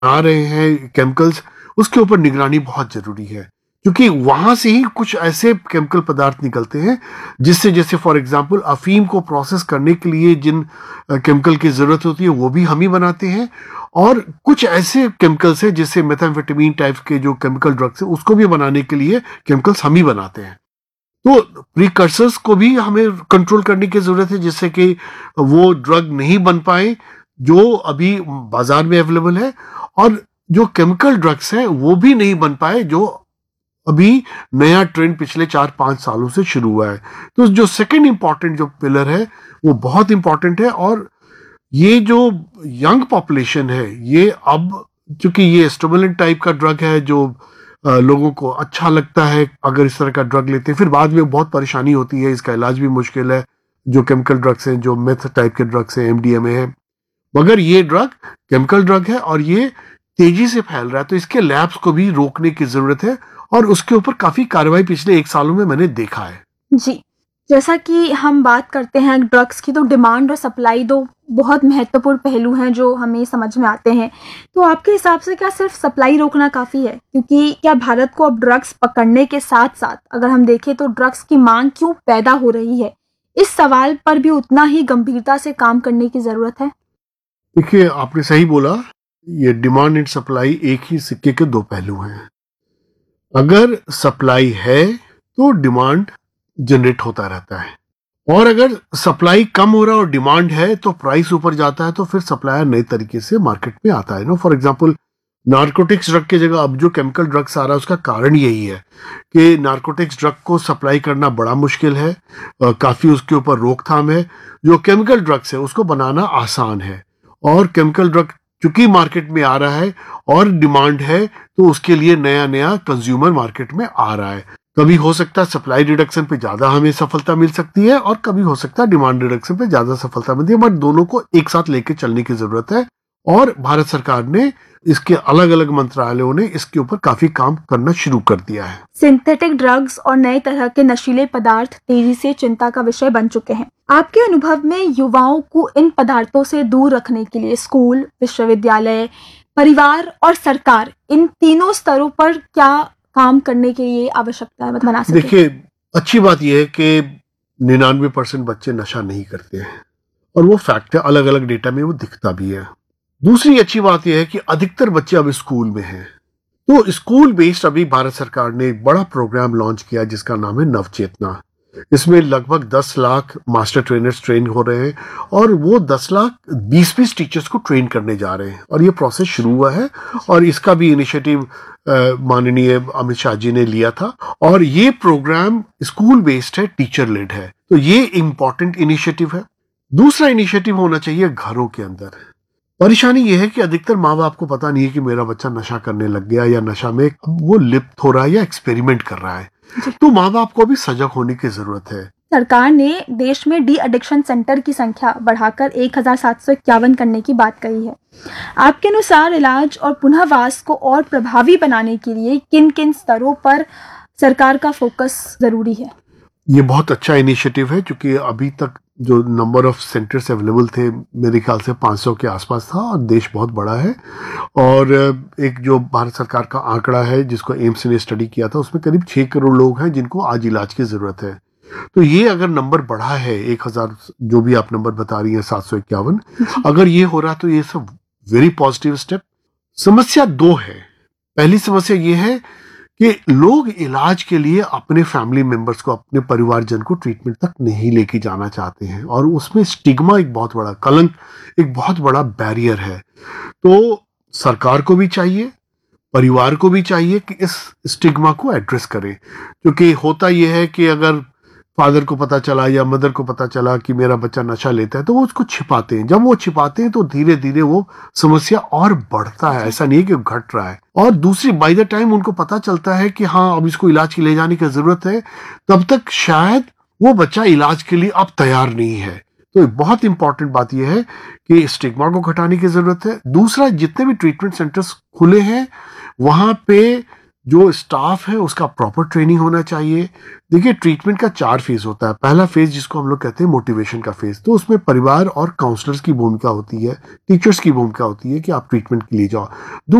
आ रहे हैं केमिकल्स, उसके ऊपर निगरानी बहुत जरूरी है, क्योंकि वहां से ही कुछ ऐसे केमिकल पदार्थ निकलते हैं जिससे, जैसे फॉर एग्जांपल अफीम को प्रोसेस करने के लिए जिन केमिकल की जरूरत होती है वो भी हम ही बनाते हैं, और कुछ ऐसे केमिकल्स हैं जैसे मेथाम्फेटामिन टाइप के जो केमिकल ड्रग्स हैं उसको भी बनाने के लिए केमिकल्स हम ही बनाते हैं। तो प्रीकर्सर्स को भी हमें कंट्रोल करने की जरूरत है, जिससे कि वो ड्रग नहीं बन पाए जो अभी बाजार में अवेलेबल है, और जो केमिकल ड्रग्स हैं वो भी नहीं बन पाए जो अभी नया ट्रेंड पिछले 4-5 सालों से शुरू हुआ है। तो जो सेकंड इंपॉर्टेंट जो पिलर है वो बहुत इंपॉर्टेंट है, और ये जो यंग पॉपुलेशन है ये अब, क्योंकि ये स्टिमुलेंट टाइप का ड्रग है जो लोगों को अच्छा लगता है अगर इस तरह का ड्रग लेते हैं, फिर बाद में बहुत परेशानी होती है, इसका इलाज भी मुश्किल है। जो केमिकल ड्रग्स हैं, जो मेथ टाइप के ड्रग्स हैं, एमडीएमए है, मगर ये ड्रग केमिकल ड्रग है और ये तेजी से फैल रहा है, तो इसके लैब्स को भी रोकने की जरूरत है, और उसके ऊपर काफी कार्रवाई पिछले 1 सालों में मैंने देखा है। जी, जैसा कि हम बात करते हैं ड्रग्स की, तो डिमांड और सप्लाई दो बहुत महत्वपूर्ण पहलू हैं जो हमें समझ में आते हैं। तो आपके हिसाब से क्या सिर्फ सप्लाई रोकना काफ़ी है? क्योंकि क्या भारत को अब ड्रग्स पकड़ने के साथ साथ अगर हम देखें तो ड्रग्स की मांग क्यों पैदा हो रही है, इस सवाल पर भी उतना ही गंभीरता से काम करने की ज़रूरत है? देखिए, आपने सही बोला, ये डिमांड एंड सप्लाई एक ही सिक्के के दो पहलू हैं। अगर सप्लाई है तो डिमांड जनरेट होता रहता है, और अगर सप्लाई कम हो रहा है और डिमांड है तो प्राइस ऊपर जाता है, तो फिर सप्लायर नए तरीके से मार्केट में आता है। फॉर एग्जांपल, नार्कोटिक्स ड्रग की जगह अब जो केमिकल ड्रग्स आ रहा है उसका कारण यही है कि नार्कोटिक्स ड्रग को सप्लाई करना बड़ा मुश्किल है, काफी उसके ऊपर रोकथाम है। जो केमिकल ड्रग्स है उसको बनाना आसान है, और केमिकल ड्रग चूंकि मार्केट में आ रहा है और डिमांड है, तो उसके लिए नया नया कंज्यूमर मार्केट में आ रहा है। कभी हो सकता है सप्लाई रिडक्शन पे ज्यादा हमें सफलता मिल सकती है, और कभी हो सकता है डिमांड रिडक्शन पे ज्यादा सफलता मिलती है, बट दोनों को एक साथ लेके चलने की जरूरत है। और भारत सरकार ने, इसके अलग अलग मंत्रालयों ने इसके ऊपर काफी काम करना शुरू कर दिया है। सिंथेटिक ड्रग्स और नए तरह के नशीले पदार्थ तेजी से चिंता का विषय बन चुके हैं। आपके अनुभव में युवाओं को इन पदार्थों से दूर रखने के लिए स्कूल, विश्वविद्यालय, परिवार और सरकार, इन तीनों स्तरों पर क्या काम करने के लिए आवश्यकता है बना सके? देखिए, अच्छी बात यह है कि 99% बच्चे नशा नहीं करते हैं, और वो फैक्ट है, अलग अलग डेटा में वो दिखता भी है। दूसरी अच्छी बात यह है कि अधिकतर बच्चे अब स्कूल में हैं, तो स्कूल बेस्ड अभी भारत सरकार ने एक बड़ा प्रोग्राम लॉन्च किया जिसका नाम है नवचेतना। इसमें लगभग 10 लाख मास्टर ट्रेनर्स ट्रेन हो रहे हैं, और वो 10 लाख 20-20 टीचर्स को ट्रेन करने जा रहे हैं, और ये प्रोसेस शुरू हुआ है, और इसका भी इनिशिएटिव माननीय अमित शाह जी ने लिया था, और ये प्रोग्राम स्कूल बेस्ड है, टीचर लेड है, तो ये इंपॉर्टेंट इनिशिएटिव है। दूसरा इनिशिएटिव होना चाहिए घरों के अंदर। परेशानी यह है कि अधिकतर माँ बाप को पता नहीं है कि मेरा बच्चा नशा करने लग गया, या नशा में वो लिप्त हो रहा है, या एक्सपेरिमेंट कर रहा है, तो माँ बाप को भी सजग होने की जरूरत है। सरकार ने देश में डी एडिक्शन सेंटर की संख्या बढ़ाकर 1751 करने की बात कही है। आपके अनुसार इलाज और पुनर्वास को और प्रभावी बनाने के लिए किन किन स्तरों पर सरकार का फोकस जरूरी है? ये बहुत अच्छा इनिशिएटिव है, क्योंकि अभी तक जो नंबर ऑफ सेंटर्स अवेलेबल थे मेरे ख्याल से 500 के आसपास था, और देश बहुत बड़ा है, और एक जो भारत सरकार का आंकड़ा है जिसको एम्स ने स्टडी किया था, उसमें करीब 6 करोड़ लोग हैं जिनको आज इलाज की जरूरत है। तो ये अगर नंबर बढ़ा है 1000, जो भी आप नंबर बता रही हैं 751, अगर ये हो रहा तो ये सब वेरी पॉजिटिव स्टेप। समस्या दो है। पहली समस्या ये है कि लोग इलाज के लिए अपने फैमिली मेंबर्स को, अपने परिवारजन को ट्रीटमेंट तक नहीं लेके जाना चाहते हैं, और उसमें स्टिग्मा एक बहुत बड़ा, कलंक एक बहुत बड़ा बैरियर है। तो सरकार को भी चाहिए, परिवार को भी चाहिए कि इस स्टिग्मा को एड्रेस करें, क्योंकि होता यह है कि अगर फादर को पता चला या मदर को पता चला कि मेरा बच्चा नशा लेता है, तो वो उसको छिपाते हैं। जब वो छिपाते हैं तो धीरे धीरे वो समस्या और बढ़ता है, ऐसा नहीं है कि घट रहा है। और दूसरी, बाय द टाइम उनको पता चलता है कि हाँ अब इसको इलाज के ले जाने की जरूरत है, तब तक शायद वो बच्चा इलाज के लिए अब तैयार नहीं है। तो बहुत इंपॉर्टेंट बात यह है कि स्टिग्मा को घटाने की जरूरत है। दूसरा, जितने भी ट्रीटमेंट सेंटर्स खुले हैं वहां पे जो स्टाफ है उसका प्रॉपर ट्रेनिंग होना चाहिए। देखिए, ट्रीटमेंट का 4 फेज होता है। पहला फेज जिसको हम लोग कहते हैं मोटिवेशन का फेज, तो उसमें परिवार और काउंसलर्स की भूमिका होती है, टीचर्स की भूमिका होती है कि आप ट्रीटमेंट के लिए जाओ।